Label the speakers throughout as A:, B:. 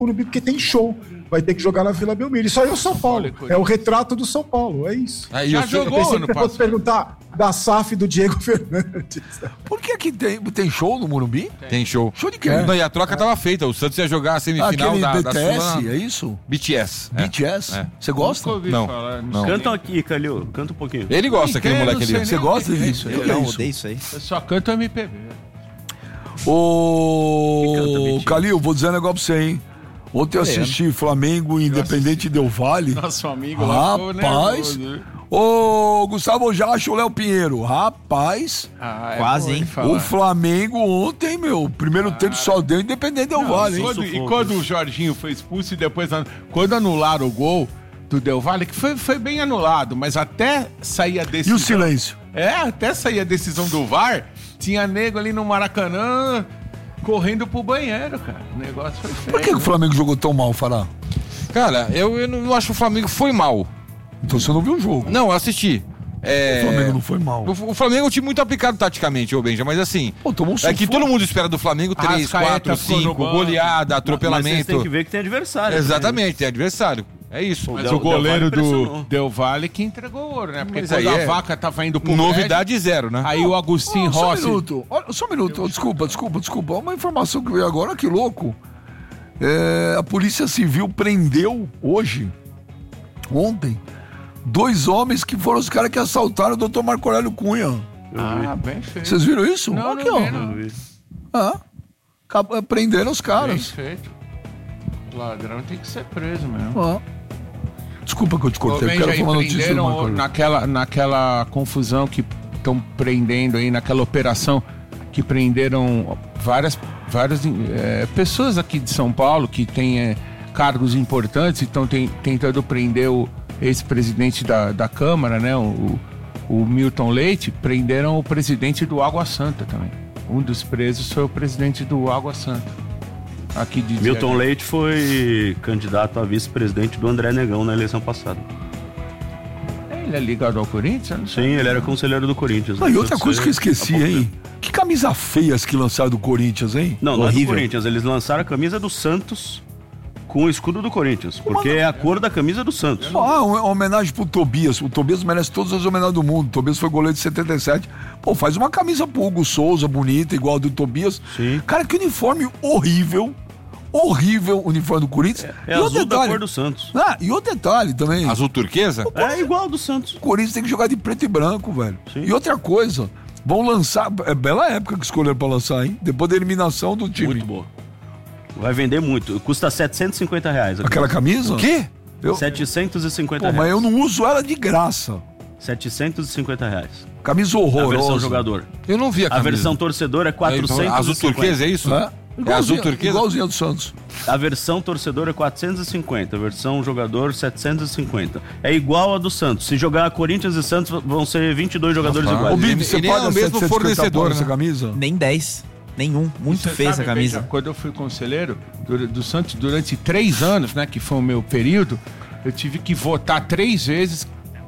A: Morumbi porque tem show. Vai ter que jogar na Vila Belmiro. Isso aí é o São Paulo. É o retrato do São Paulo. É isso.
B: Já jogou
A: eu pensei
B: ano
A: que você fosse perguntar da SAF do Diego Fernandes.
C: Por que aqui tem show no Morumbi?
B: Tem show.
C: Show de quê?
B: Não, e a troca tava feita. O Santos ia jogar a semifinal
C: Aquele
B: da
C: BTS,
B: Sula.
C: é isso?
B: BTS.
C: BTS? Você gosta?
D: Nunca ouvi
B: Não.
D: falar.
B: Não.
E: Canta aqui, Calil. Canta um pouquinho.
B: Ele gosta, aquele moleque ali.
C: Você gosta disso?
F: Eu não odeio isso aí.
D: Eu só canto MPB.
C: Ô, Calil, vou dizer um negócio pra você, hein? Ontem eu assisti Flamengo e Independente Del Valle.
D: Nosso amigo lá ficou
C: Rapaz.
D: nervoso.
C: Ô, Gustavo Jacho, Léo Pinheiro. Rapaz,
F: Quase, hein?
C: o Flamengo ontem, meu, primeiro tempo só deu Independente Del Valle, hein?
D: E quando o Jorginho foi expulso e depois, quando anularam o gol do Del Valle, que foi bem anulado, mas até sair a
C: E
D: decisão...
C: o silêncio?
D: Até sair a decisão do VAR, tinha nego ali no Maracanã correndo pro banheiro, cara. O negócio foi feio.
C: Por que o Flamengo jogou tão mal, Fará?
B: Cara, eu não acho que o Flamengo foi mal.
C: Então você não viu o jogo.
B: Não, eu assisti.
C: O Flamengo não foi mal.
B: O Flamengo é um time muito aplicado taticamente, ô Benja, mas assim,
C: Pô, tomou um
B: é que
C: sufoco.
B: todo mundo espera do Flamengo 3,
D: Arrascaeta
B: 4,
D: ficou no
B: 5,
D: banco.
B: goleada,
E: Mas vocês
B: atropelamento.
E: têm que ver que tem adversário.
B: Exatamente, tem adversário. É isso.
D: Mas
E: Del-
D: o goleiro
E: Del Valle
D: do
E: impressionou.
D: Del Valle que entregou o ouro, né? Porque
B: Mas
D: quando
B: aí
D: a
B: é
D: vaca tava indo pro
B: Novidade zero, né?
D: prédio, aí o Agostinho
C: Só um
D: Rossi...
C: minuto. Olha, só um minuto. Desculpa. Uma informação que veio agora, que louco. A Polícia Civil prendeu ontem, 2 homens que foram os caras que assaltaram o Dr. Marco Aurélio Cunha.
D: bem feito.
C: Vocês viram isso?
D: Não,
C: Aqui,
D: não
C: ó.
D: vi, não.
C: Prenderam os
D: Bem
C: caras.
D: feito. Ladrão tem que ser preso mesmo.
C: Ó. Desculpa que eu te cortei,
D: Ô,
C: eu quero
D: Benja,
C: falar uma notícia do Marco
D: prenderam
C: Aurélio.
D: naquela confusão que estão prendendo aí, naquela operação que prenderam várias pessoas aqui de São Paulo que têm cargos importantes e estão tentando prender o ex-presidente da Câmara, né, o Milton Leite. Prenderam o presidente do Água Santa também. Um dos presos foi o presidente do Água Santa. Aqui de
E: Milton Leite foi candidato a vice-presidente do André Negão na eleição passada.
D: Ele é ligado ao Corinthians? Não sei.
E: Sim, ele era conselheiro do Corinthians.
C: E outra coisa que eu esqueci,
E: Há pouco
C: hein?
E: tempo.
C: Que camisa feias que lançaram do Corinthians, hein?
E: Não é do
F: Horrível.
E: Corinthians. Eles lançaram a camisa do Santos com o escudo do Corinthians, porque é a cor da camisa do Santos.
C: Uma homenagem pro Tobias. O Tobias merece todas as homenagens do mundo. O Tobias foi goleiro de 77. Pô, faz uma camisa pro Hugo Souza, bonita, igual a do Tobias.
E: Sim.
C: Cara, que uniforme horrível. Horrível o uniforme do Corinthians.
E: É
C: E outro
E: azul da
C: detalhe-
E: cor do Santos.
C: E outro detalhe também.
B: Azul turquesa?
E: É igual ao do Santos.
C: O Corinthians tem que jogar de preto e branco, velho.
E: Sim.
C: E outra coisa, vão lançar. É bela época que escolheram pra lançar, hein? Depois da eliminação do time.
E: Muito boa. Vai vender muito. Custa R$750.
C: Aquela camisa?
B: O quê?
C: Eu,
E: 750
C: pô, mas
E: reais.
C: eu não uso ela de graça.
E: R$750.
C: Camisa
E: A
C: horrorosa.
E: versão jogador.
B: Eu não vi a
E: A
B: camisa.
E: versão torcedor é 450.
B: Azul turquesa, é isso?
C: É?
B: É azul turquesa?
C: Igualzinha do Santos.
E: A versão torcedor é 450, a versão jogador 750. É igual a do Santos. Se jogar Corinthians e Santos, vão ser 22 jogadores
B: Nossa,
E: iguais.
C: Ô, Bibi,
B: ele
C: você
B: é
C: paga
B: o mesmo
C: 750
B: fornecedor,
C: pau nessa
B: né?
C: camisa?
F: Nem 10. Nenhum. Muito
D: Você
F: feia essa
D: sabe,
F: camisa.
D: Benja, quando eu fui conselheiro do Santos durante 3 anos, né, que foi o meu período, eu tive que votar 3 vezes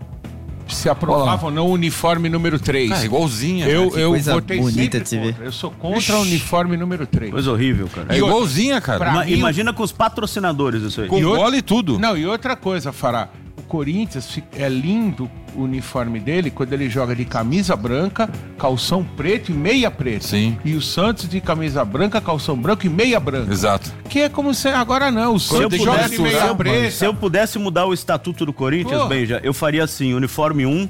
D: se aprovava ou não o uniforme número 3.
B: Ah, igualzinha.
D: Eu
F: coisa
D: votei
F: bonita
D: sempre
F: de se ver.
D: contra. Eu sou contra o uniforme número 3.
E: Coisa horrível, cara.
B: É igualzinha, cara.
D: Pra mim,
E: Imagina com os patrocinadores isso aí.
B: Com bola e tudo.
D: Não, e outra coisa, Fará. O Corinthians é lindo o uniforme dele quando ele joga de camisa branca, calção preto e meia preta.
B: Sim.
D: E o Santos de camisa branca, calção branco e meia branca.
B: Exato.
D: Que é como se agora não. O
E: Se eu,
D: Santos joga
E: pudesse,
D: de meia preta.
E: se eu pudesse mudar o estatuto do Corinthians,
D: Pô.
E: Benja, eu faria assim: uniforme 1,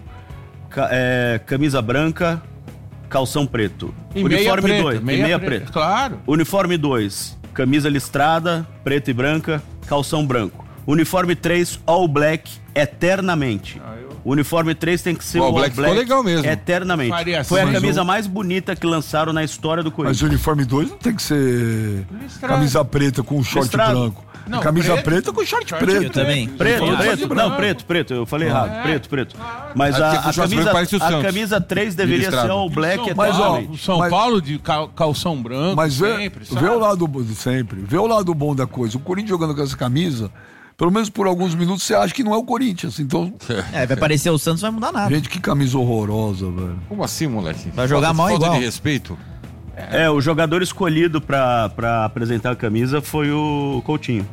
E: camisa branca, calção preto.
D: E meia
E: Uniforme
D: preta,
E: 2, meia preta.
D: Claro.
E: Uniforme 2, camisa listrada, preta e branca, calção branco. Uniforme 3, all black, eternamente. Uniforme 3 tem que ser
B: O All
E: All
B: Black ficou legal mesmo.
E: Eternamente.
D: Faria assim.
E: Foi a
D: Mas
E: camisa mais bonita que lançaram na história do
C: Mas
E: Corinthians.
C: o uniforme 2 não tem que ser
D: Listrado.
C: camisa preta com short
E: Listrado.
C: branco.
D: Não,
C: Camisa
D: preto.
C: preta com short
D: Short
C: preto.
F: Eu também.
E: Preto,
D: Uniforme
E: preto.
D: branco.
E: Não, preto. Eu falei errado. Preto. Mas
B: É porque
E: a
B: com short branco parece o
E: camisa, a
B: Santos.
E: camisa 3 deveria
B: Listrado.
E: ser all black
C: Mas, ó,
E: eternamente.
D: O São
C: Mas-
D: Paulo de calção branco,
C: Mas
D: sempre,
C: vê o lado bom, sempre. Vê o lado bom da coisa. O Corinthians jogando com essa camisa, pelo menos por alguns minutos, você acha que não é o Corinthians. Então,
F: Vai parecer o Santos, não vai mudar nada.
C: gente, que camisa horrorosa, velho.
B: Como assim, moleque?
F: Vai jogar mal
B: falta
F: igual.
B: de respeito.
E: O jogador escolhido pra apresentar a camisa foi o Coutinho.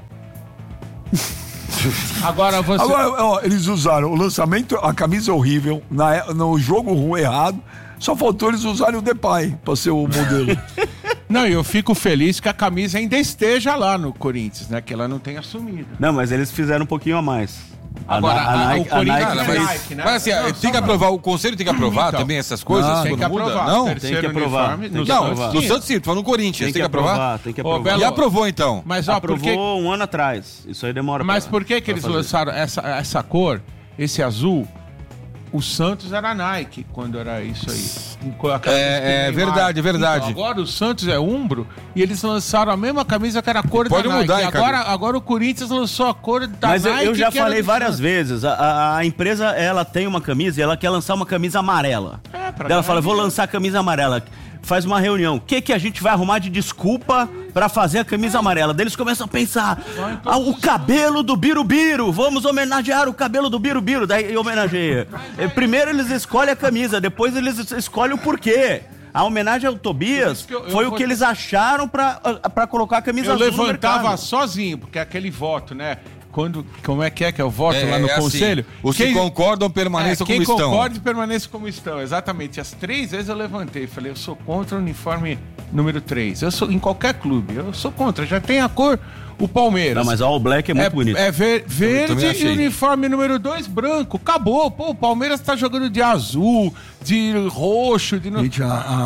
D: Agora você...
C: Agora, eles usaram o lançamento, a camisa é horrível, no jogo ruim, errado, só faltou eles usarem o Depay pra ser o modelo.
D: Não, eu fico feliz que a camisa ainda esteja lá no Corinthians, né? Que ela não tenha assumido.
E: Não, mas eles fizeram um pouquinho a mais.
D: Agora, o Corinthians
B: Cara,
D: é
B: mas,
D: Nike, né?
B: mas assim,
D: Não,
B: tem que aprovar, o conselho tem que aprovar
D: Então.
B: também essas coisas?
D: Tem
B: quando
D: que
B: muda?
D: aprovar.
B: Não?
E: Tem que aprovar.
D: Uniforme,
E: Tem que
D: nos
B: Não,
E: aprovar.
B: no Santos sim, tô falando no Corinthians, tem que aprovar?
E: Tem que
D: Ô,
E: aprovar.
D: Belo,
B: E aprovou então?
D: Mas, ó,
E: Aprovou
D: porque...
E: um ano atrás. Isso aí demora.
D: Mas por que eles
E: fazer.
D: lançaram essa cor, esse azul? O Santos era Nike quando era isso aí. Com a camisa
B: É
D: do Neymar.
B: verdade, é verdade.
D: Então, agora o Santos é Umbro e eles lançaram a mesma camisa que era a cor
B: Pode
D: da Nike.
B: mudar, hein,
D: agora o Corinthians lançou a cor da
E: Mas
D: Nike.
E: eu já
D: que era
E: falei
D: do
E: várias
D: Santos.
E: vezes, a empresa, ela tem uma camisa e ela quer lançar uma camisa amarela.
D: Pra
E: Daí ela
D: ganhar
E: fala, vou
D: dinheiro.
E: lançar a camisa amarela. Faz uma reunião. O que a gente vai arrumar de desculpa pra fazer a camisa amarela? Daí eles começam a pensar, o cabelo do Birubiru, vamos homenagear o cabelo do Birubiru. Daí homenageia. Primeiro eles escolhem a camisa, depois eles escolhem o porquê. A homenagem ao Tobias
D: eu
E: foi o
D: vou-
E: que eles acharam pra colocar a camisa
D: Eu
E: azul no
D: levantava
E: mercado.
D: sozinho, porque aquele voto, né? Como é que é o voto lá no
B: assim,
D: conselho?
B: os que concordam permaneçam
D: quem
B: como estão.
D: concorda permaneça como estão, exatamente. As 3 vezes eu levantei e falei, eu sou contra o uniforme número 3. Eu sou em qualquer clube, eu sou contra. Já tem a cor, o Palmeiras.
E: Não, mas o All Black é muito bonito.
D: É verde
B: também
D: e
B: achei.
D: uniforme número 2 branco. Acabou. Pô, o Palmeiras tá jogando de azul, de roxo, de...
C: Gente,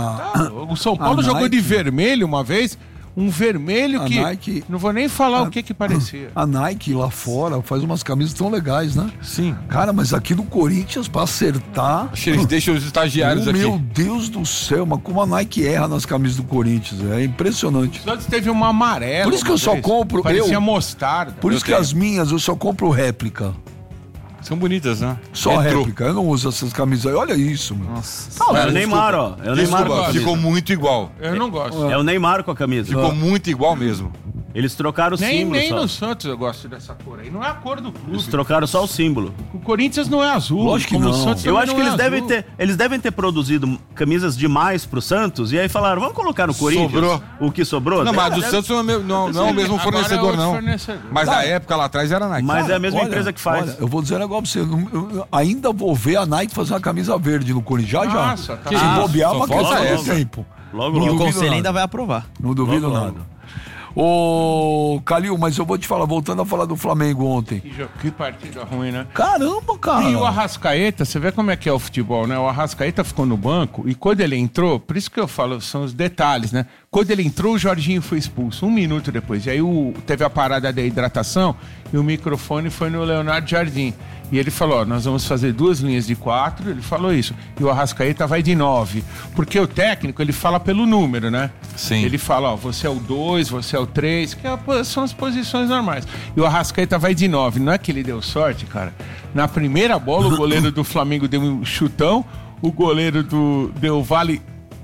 D: O São Paulo
C: a
D: jogou
C: Nike-
D: de vermelho uma vez. Um vermelho
C: A
D: que...
C: Nike-
D: Não vou nem falar o que parecia.
C: A Nike lá fora faz umas camisas tão legais, né?
B: Sim.
C: Cara, mas aqui no Corinthians, pra acertar...
B: Acho que eles deixam os estagiários aqui.
C: Meu Deus do céu, mas como a Nike erra nas camisas do Corinthians, é impressionante.
D: O Santos teve uma amarela.
C: Por isso que eu
D: uma
C: só
D: vez.
C: compro-
D: Parecia
C: eu-
D: mostarda.
C: Por isso que
B: tenho.
C: as minhas eu só compro réplica.
B: São bonitas, né?
C: Só
B: Retrô.
C: réplica, eu não uso essas camisas aí. Olha isso, meu.
E: É o Neymar, ó. É o Neymar com a
B: Desculpa,
E: camisa.
B: ficou muito igual.
D: Eu não gosto.
E: É o Neymar com a camisa.
B: Ficou muito igual mesmo.
E: Eles trocaram o símbolo
D: Nem
E: só.
D: no Santos eu gosto dessa cor aí. Não é a cor do clube.
E: Eles trocaram só o símbolo.
D: O Corinthians não é azul.
C: Lógico que
D: como
C: não.
D: O Santos
E: Eu
D: também
E: acho
D: não
E: que
D: é
E: eles devem ter produzido camisas demais pro Santos e aí falaram, vamos colocar no Corinthians
B: Sobrou.
E: o que sobrou.
B: Não, mas do
E: Deve-
B: Santos não é o mesmo
D: Agora
B: fornecedor,
D: é outro
B: não.
D: fornecedor.
B: Mas na época lá atrás era Nike.
E: Mas é a mesma
C: Olha,
E: empresa que faz.
C: Olha, eu vou dizer um negócio pra você. Eu ainda vou ver a Nike fazer uma camisa verde no Corinthians. Já.
D: Nossa, tá
C: Se
D: bom.
C: bobear,
B: Só
C: uma
B: falta
C: questão de
E: essa.
C: tempo.
E: Logo,
F: E o
E: logo.
C: duvido
F: conselho
C: nada.
F: ainda vai aprovar.
C: Não duvido
E: Logo,
C: nada. Ô, Calil, mas eu vou te falar, voltando a falar do Flamengo ontem.
D: Que partida ruim, né?
C: Caramba, cara.
D: E o Arrascaeta, você vê como é que é o futebol, né? O Arrascaeta ficou no banco e quando ele entrou, por isso que eu falo, são os detalhes, né? Quando ele entrou, o Jorginho foi expulso, 1 minuto depois. E aí teve a parada da hidratação e o microfone foi no Leonardo Jardim. E ele falou, ó, nós vamos fazer 2 linhas de 4, ele falou isso. E o Arrascaeta vai de 9. Porque o técnico, ele fala pelo número, né?
B: Sim.
D: Ele fala, ó, você é o 2, você é o 3, que são as posições normais. E o Arrascaeta vai de 9. Não é que ele deu sorte, cara? Na primeira bola, o goleiro do Flamengo deu um chutão, o goleiro do Del Valle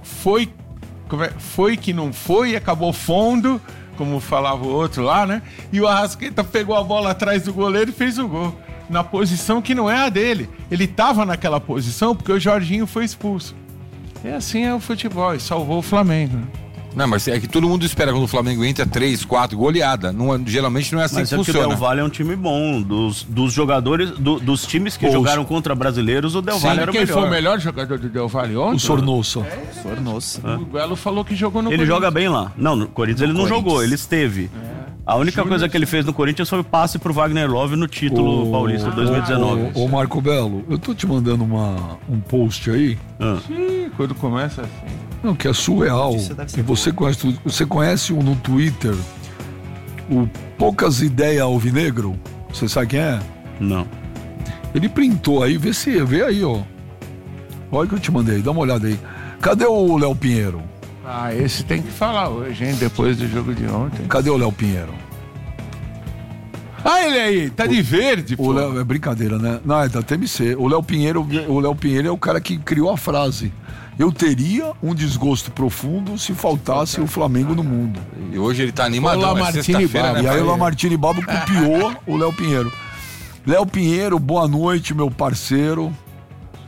D: foi que não foi e acabou fundo, como falava o outro lá, né? E o Arrascaeta pegou a bola atrás do goleiro e fez o gol. Na posição que não é a dele. Ele tava naquela posição porque o Jorginho foi expulso. E assim é o futebol, e salvou o Flamengo. né?
B: Não, mas é que todo mundo espera quando o Flamengo entra 3, 4, goleada. Geralmente não é assim
E: Mas
B: que
E: é que o
B: funciona.
E: Del Valle é um time bom. Dos jogadores, dos times que jogaram contra brasileiros, o Del Valle
D: Sabe
E: era o
D: quem
E: melhor.
D: foi o melhor jogador do Del Valle ontem?
C: O Sornosa.
F: Sornosa.
D: O Belo falou que jogou no
E: Ele
D: Corinthians.
E: joga bem lá. Não, no Corinthians ele não jogou, ele esteve. A única coisa que ele fez no Corinthians foi o passe pro Wagner Love no título paulista 2019.
C: Ô, Marco Belo, eu tô te mandando um post aí,
D: Sim, quando começa assim.
C: não, que é surreal.
F: Isso deve ser
C: E você conhece no Twitter o Poucas Ideias Alvinegro? Você sabe quem é?
E: Não.
C: Ele printou aí, vê aí, ó. Olha que eu te mandei, dá uma olhada aí. Cadê o Léo Pinheiro?
D: Ah, esse tem que falar hoje, hein? Depois do jogo de ontem.
C: Cadê o Léo Pinheiro?
D: Ah, ele aí, tá de verde,
C: O
D: pô.
C: Léo, é brincadeira, né? Não, é da TMC. O Léo Pinheiro é o cara que criou a frase. Eu teria um desgosto profundo se faltasse o Flamengo no mundo.
B: E hoje ele tá animadão,
D: Olá,
B: é
D: Martini
B: sexta-feira,
D: Baba.
B: né?
C: E aí o
B: pai?
C: Lamartine Babo copiou o Léo Pinheiro. Léo Pinheiro, boa noite, meu parceiro.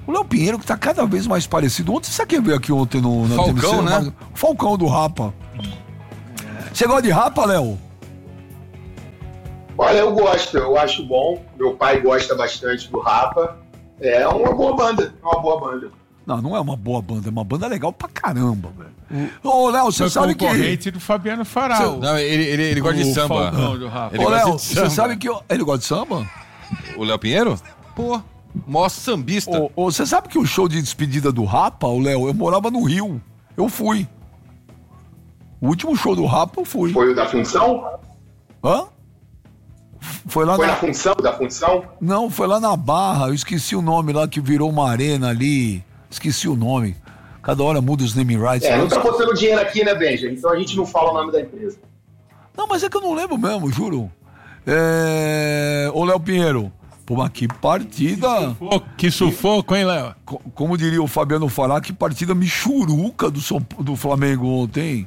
C: O Léo Pinheiro que tá cada vez mais parecido. Ontem, sabe quem veio aqui ontem na
B: Falcão, né?
C: O Falcão do Rapa. Você gosta de Rapa, Léo?
G: Olha, eu gosto, eu acho bom. Meu pai gosta bastante do Rapa. É uma boa banda,
C: Não é uma boa banda, é uma banda legal pra caramba, velho. Ô, Léo, você sabe que...
D: concorrente do Fabiano Faral.
B: Não, ele gosta de samba.
D: Do Rafa.
C: Ô, Léo, você sabe que... Ele gosta de samba?
B: O Léo Pinheiro? Pô, mó sambista.
C: Você sabe que o show de despedida do Rapa, o Léo, eu morava no Rio. Eu fui. O último show do Rapa eu fui.
G: Foi o da Função?
C: Hã? Foi lá
G: na Função? Da Função?
C: Não, foi lá na Barra. Eu esqueci o nome lá que virou uma arena ali. Esqueci o nome. Cada hora muda os naming rights.
G: Não tá botando dinheiro aqui, né, Benja? Então a gente não fala o nome da empresa.
C: Não, mas é que eu não lembro mesmo, juro. Ô, Léo Pinheiro. Pô, mas que partida.
D: Que sufoco, hein, Léo?
C: Como diria o Fabiano Fará, que partida michuruca do Flamengo ontem.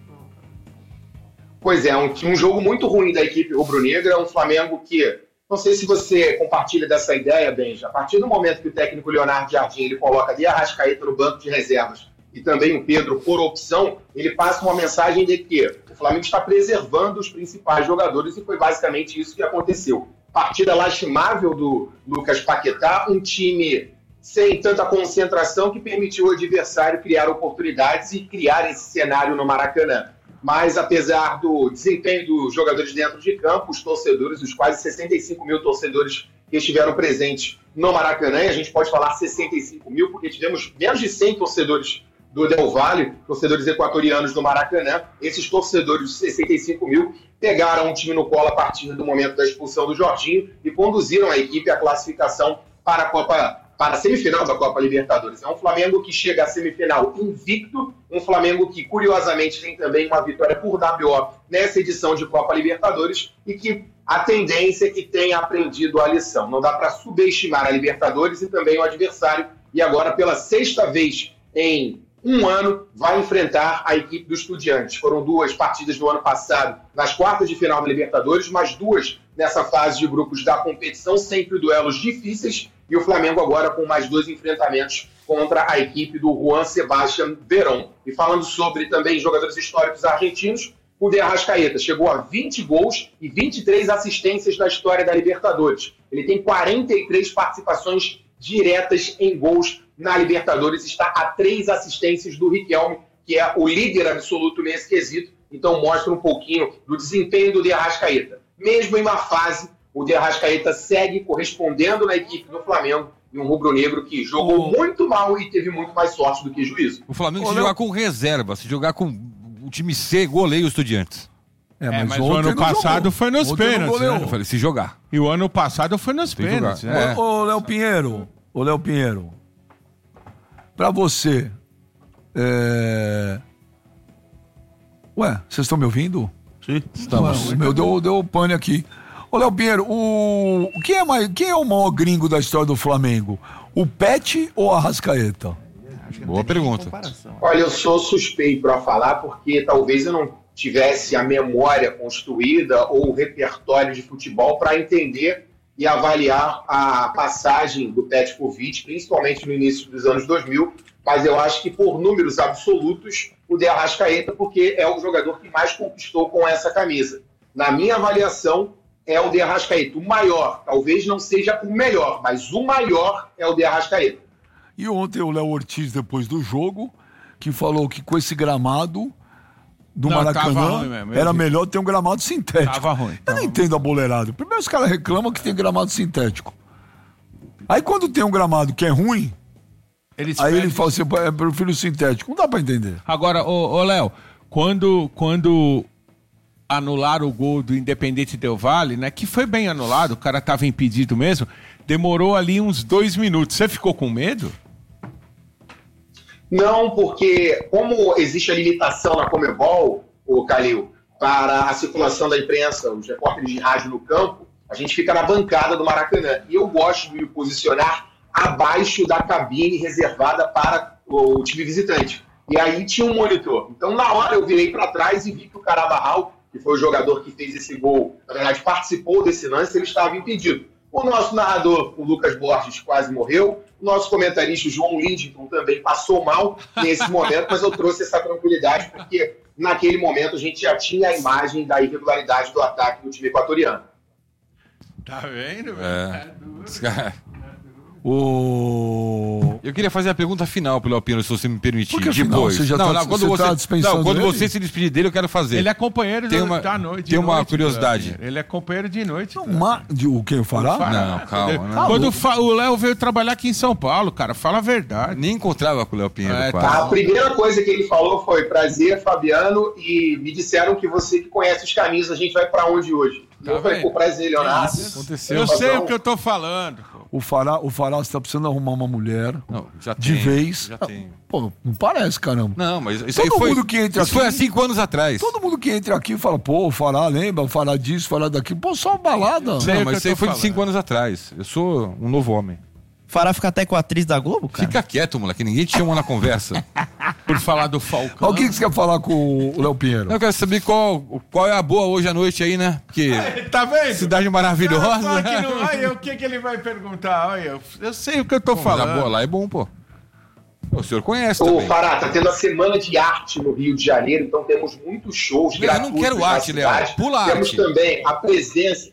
G: Pois é, um jogo muito ruim da equipe rubro-negra, um Flamengo que, não sei se você compartilha dessa ideia, Benja, a partir do momento que o técnico Leonardo Jardim ele coloca de Arrascaeta no banco de reservas e também o Pedro por opção, ele passa uma mensagem de que o Flamengo está preservando os principais jogadores e foi basicamente isso que aconteceu. Partida lastimável do Lucas Paquetá, um time sem tanta concentração que permitiu ao adversário criar oportunidades e criar esse cenário no Maracanã. Mas, apesar do desempenho dos jogadores dentro de campo, os torcedores, os quase 65 mil torcedores que estiveram presentes no Maracanã, e a gente pode falar 65 mil, porque tivemos menos de 100 torcedores do Del Valle, torcedores equatorianos do Maracanã. Esses torcedores de 65 mil pegaram o time no colo a partir do momento da expulsão do Jorginho e conduziram a equipe à classificação para a semifinal da Copa Libertadores. É um Flamengo que chega à semifinal invicto, um Flamengo que, curiosamente, tem também uma vitória por WO nessa edição de Copa Libertadores e que a tendência é que tenha aprendido a lição. Não dá para subestimar a Libertadores e também o adversário, e agora, pela sexta vez em um ano, vai enfrentar a equipe do Estudiantes. Foram 2 partidas no ano passado, nas quartas de final da Libertadores, mais 2 nessa fase de grupos da competição, sempre duelos difíceis, e o Flamengo agora com mais 2 enfrentamentos contra a equipe do Juan Sebastián Verón. E falando sobre também jogadores históricos argentinos, o de Arrascaeta chegou a 20 gols e 23 assistências na história da Libertadores. Ele tem 43 participações diretas em gols na Libertadores, está a 3 assistências do Riquelme, que é o líder absoluto nesse quesito. Então mostra um pouquinho do desempenho do de Arrascaeta. Mesmo em uma fase, o de Arrascaeta segue correspondendo na equipe do Flamengo, e um rubro-negro que jogou muito mal e teve muito mais sorte do que juízo.
B: O Flamengo, se jogar com reserva, se jogar com o time C, goleia o Estudiantes.
D: Mas o ano passado foi nos pênaltis, né?
B: Eu falei, se jogar.
D: E o ano passado foi nos pênaltis, né?
C: Ô, Léo Pinheiro, pra você, Ué, vocês estão me ouvindo?
E: Sim.
C: Estamos. O meu deu pane aqui. Ô, Léo Pinheiro, quem é o maior gringo da história do Flamengo? O Pet ou a Arrascaeta?
B: Boa pergunta.
G: Olha, eu sou suspeito para falar porque talvez eu não tivesse a memória construída ou o repertório de futebol para entender e avaliar a passagem do Petkovic, principalmente no início dos anos 2000, mas eu acho que por números absolutos o de Arrascaeta, porque é o jogador que mais conquistou com essa camisa. Na minha avaliação, é o de Arrascaeta. O maior, talvez não seja o melhor, mas o maior é o de Arrascaeta.
C: E ontem o Léo Ortiz, depois do jogo, que falou que com esse gramado do Maracanã era melhor ter um gramado sintético.
D: Tava ruim.
C: Eu não entendo a boleirada. Primeiro os caras reclamam que tem gramado sintético. Aí quando tem um gramado que é ruim, ele fala assim, eu prefiro sintético. Não dá pra entender.
D: Agora, ô Léo, quando anularam o gol do Independente Del Valle, né, que foi bem anulado, o cara tava impedido mesmo, demorou ali uns 2 minutos. Você ficou com medo?
G: Não, porque como existe a limitação na Conmebol, o Calil, para a circulação da imprensa, os repórteres de rádio no campo, a gente fica na bancada do Maracanã. E eu gosto de me posicionar abaixo da cabine reservada para o time visitante. E aí tinha um monitor. Então, na hora, eu virei para trás e vi que o Carabarral, que foi o jogador que fez esse gol, na verdade participou desse lance, ele estava impedido. O nosso narrador, o Lucas Borges, quase morreu. O nosso comentarista João Lidington também passou mal nesse momento, mas eu trouxe essa tranquilidade porque naquele momento a gente já tinha a imagem da irregularidade do ataque do time equatoriano.
D: Tá vendo?
B: Eu queria fazer a pergunta final pro Léo Pinheiro, se você me permitir.
C: Por que
B: depois.
C: Você já
B: quando você se despedir dele, eu quero fazer.
D: Ele é companheiro da noite.
B: Tem uma curiosidade.
D: Ele é companheiro de noite.
C: O que? O Fará?
B: Não, calma. Não.
D: Quando o Léo veio trabalhar aqui em São Paulo, cara, fala a verdade.
B: Nem encontrava com o Léo Pinheiro.
G: A primeira coisa que ele falou foi: prazer, Fabiano, e me disseram que você que conhece os caminhos, a gente vai pra onde hoje? Eu falei, pô, prazer, Leonardo.
B: Aconteceu.
D: Eu sei o que eu tô falando.
C: O Fará, você tá precisando arrumar uma mulher de
B: tem,
C: vez.
B: Já tem.
C: Pô, não parece, caramba.
B: Não, mas isso
C: Todo
B: aí foi...
C: mundo que entra
B: isso
C: aqui,
B: foi há 5 anos atrás.
C: Todo mundo que entra aqui fala, pô, o Fará, lembra? O Fará disso, o Fará daquilo. Pô, só uma balada.
B: Não, mas isso aí foi de 5 anos atrás. Eu sou um novo homem.
F: Fará fica até com a atriz da Globo, cara?
B: Fica quieto, moleque. Ninguém te chamou na conversa.
D: Por falar do Falcão.
C: O que você quer falar com o Léo Pinheiro?
B: Eu quero saber qual é a boa hoje à noite aí, né? Porque
D: tá vendo?
B: Cidade maravilhosa.
D: Olha, o que ele vai perguntar? Olha, eu sei o que eu tô falando.
B: Mas a boa lá é bom, pô. O senhor conhece
G: Ô,
B: também.
G: Fará, tá tendo a Semana de Arte no Rio de Janeiro, então temos muitos shows gratuitos.
B: Eu não quero arte, Léo. Pula
G: temos
B: arte.
G: Também a presença...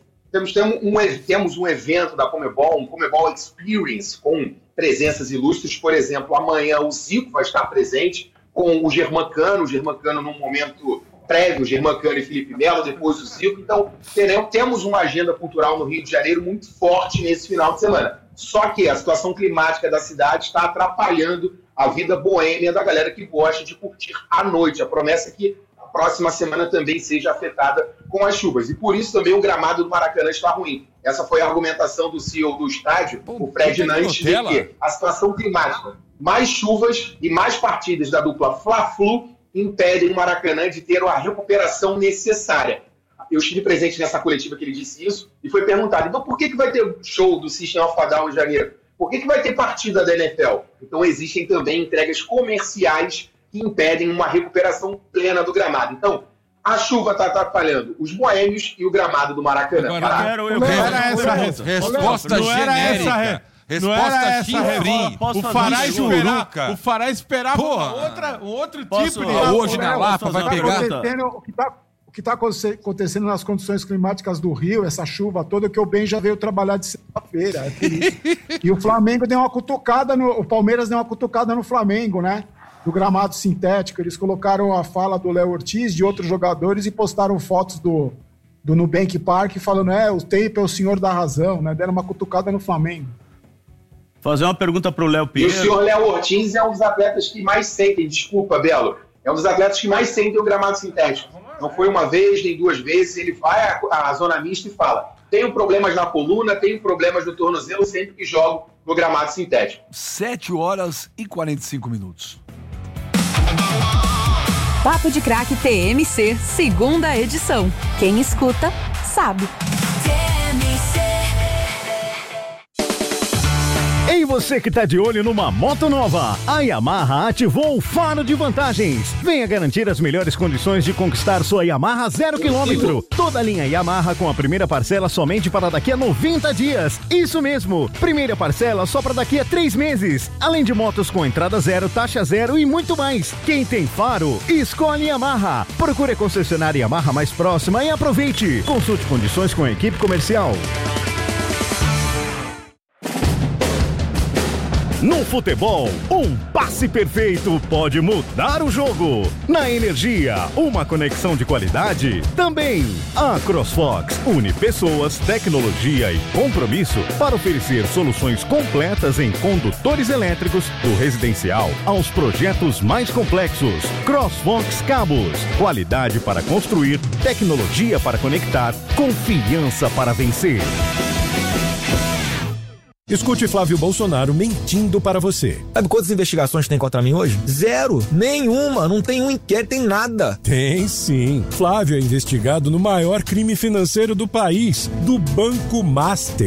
G: Temos um evento da Comebol, um Comebol Experience, com presenças ilustres. Por exemplo, amanhã o Zico vai estar presente com o Germancano num momento prévio, Germancano e Felipe Melo, depois o Zico. Então, temos uma agenda cultural no Rio de Janeiro muito forte nesse final de semana. Só que a situação climática da cidade está atrapalhando a vida boêmia da galera que gosta de curtir à noite. A promessa é que a próxima semana também seja afetada com as chuvas. E por isso também o gramado do Maracanã está ruim. Essa foi a argumentação do CEO do estádio, o Fred Nantes, de que a situação climática, mais chuvas e mais partidas da dupla Fla-Flu impedem o Maracanã de ter a recuperação necessária. Eu estive presente nessa coletiva que ele disse isso e foi perguntado, então por que vai ter show do System of a Down em janeiro? Por que vai ter partida da NFL? Então existem também entregas comerciais que impedem uma recuperação plena do gramado. Então, a chuva está atrapalhando os boêmios e o gramado do Maracanã.
B: Resposta genérica. Resposta chifrinho.
D: O Fará esperava um outro tipo de...
B: Hoje na Lapa vai pegar...
A: O que está acontecendo nas condições climáticas do Rio, essa chuva toda, que o Ben já veio trabalhar de sexta-feira. É por isso. E o Flamengo deu uma cutucada, o Palmeiras deu uma cutucada no Flamengo, né? Do gramado sintético. Eles colocaram a fala do Léo Ortiz, de outros jogadores, e postaram fotos do Nubank Park, falando, o Tape é o senhor da razão, né? Deram uma cutucada no Flamengo.
E: Fazer uma pergunta pro Léo Pinheiro.
G: E o senhor Léo Ortiz é um dos atletas que mais sentem, desculpa, Belo, é um dos atletas que mais sentem o gramado sintético. Não foi uma vez, nem 2 vezes, ele vai à zona mista e fala, tenho problemas na coluna, tenho problemas no tornozelo sempre que jogo no gramado sintético.
C: 7h45.
H: Papo de Craque TMC, 2ª edição. Quem escuta, sabe.
I: Ei, você que tá de olho numa moto nova, a Yamaha ativou o Faro de Vantagens. Venha garantir as melhores condições de conquistar sua Yamaha 0 km. Toda a linha Yamaha com a primeira parcela somente para daqui a 90 dias. Isso mesmo, primeira parcela só para daqui a 3 meses. Além de motos com entrada zero, taxa zero e muito mais. Quem tem Faro, escolhe Yamaha. Procure a concessionária Yamaha mais próxima e aproveite. Consulte condições com a equipe comercial. No futebol, um passe perfeito pode mudar o jogo. Na energia, uma conexão de qualidade também. A CrossFox une pessoas, tecnologia e compromisso para oferecer soluções completas em condutores elétricos, do residencial aos projetos mais complexos. CrossFox Cabos, qualidade para construir, tecnologia para conectar, confiança para vencer.
J: Escute Flávio Bolsonaro mentindo para você.
K: Sabe quantas investigações tem contra mim hoje? 0. Nenhuma. Não tem um inquérito, tem nada.
J: Tem sim. Flávio é investigado no maior crime financeiro do país, do Banco Master.